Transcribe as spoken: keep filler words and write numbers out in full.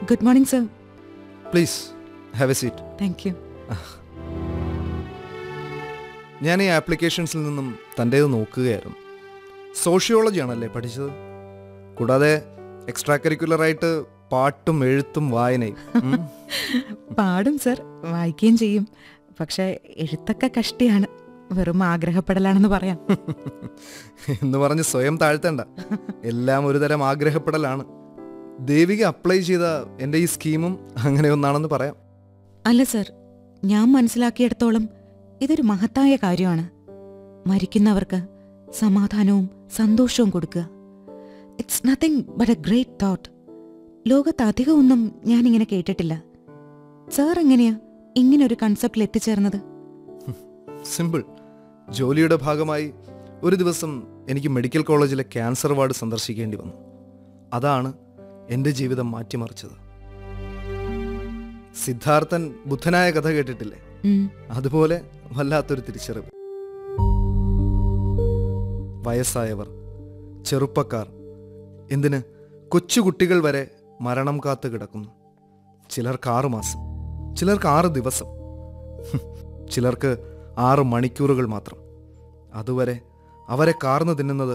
Good morning sir. Please have A seat. Thank you. ഞാൻ ഈ ആപ്ലിക്കേഷൻസിൽ നിന്നും തൻ്റേത് നോക്കുകയായിരുന്നു. സോഷ്യോളജി ആണല്ലേ പഠിച്ചത്? കൂടാതെ എക്സ്ട്രാ കരിക്കുലറായിട്ട് പാട്ടും എഴുത്തും വായനയും. ഉം. പാടും സർ, വായിക്കുകയും ചെയ്യും. പക്ഷെ എഴുത്തൊക്കെ കഷ്ടിയാണ്, വെറും ആഗ്രഹപ്പെടലാണെന്ന് പറയാം. എന്ന് പറഞ്ഞ് സ്വയം താഴ്ത്തണ്ട. എല്ലാം ഒരു തരം ആഗ്രഹപ്പെടലാണ്. ദേവിക അപ്ലൈ ചെയ്ത എൻ്റെ ഈ സ്കീമും അങ്ങനെ ഒന്നാണെന്ന് പറയാം. അല്ല സർ, ഞാൻ മനസ്സിലാക്കിയിടത്തോളം ഇതൊരു മഹത്തായ കാര്യമാണ്. മരിക്കുന്നവർക്ക് സമാധാനവും സന്തോഷവും കൊടുക്കുക. It's nothing but A great thought. ലോകത്ത് അധികമൊന്നും ഞാനിങ്ങനെ കേട്ടിട്ടില്ല. സാർ എങ്ങനെയാ ഇങ്ങനൊരു കൺസെപ്റ്റിൽ എത്തിച്ചേർന്നത്? സിമ്പിൾ. ജോലിയുടെ ഭാഗമായി ഒരു ദിവസം എനിക്ക് മെഡിക്കൽ കോളേജിലെ ക്യാൻസർ വാർഡ് സന്ദർശിക്കേണ്ടി വന്നു. അതാണ് എൻ്റെ ജീവിതം മാറ്റിമറിച്ചത്. സിദ്ധാർത്ഥൻ ബുദ്ധനായ കഥ കേട്ടിട്ടില്ലേ? അതുപോലെ വല്ലാത്തൊരു തിരിച്ചറിവ്. വയസ്സായവർ, ചെറുപ്പക്കാർ, എന്തിന് കൊച്ചുകുട്ടികൾ വരെ മരണം കാത്തു കിടക്കുന്നു. ചിലർക്ക് ആറു മാസം, ചിലർക്ക് ആറ് ദിവസം, ചിലർക്ക് ആറ് മണിക്കൂറുകൾ മാത്രം. അതുവരെ അവരെ കാർന്നു തിന്നുന്നത്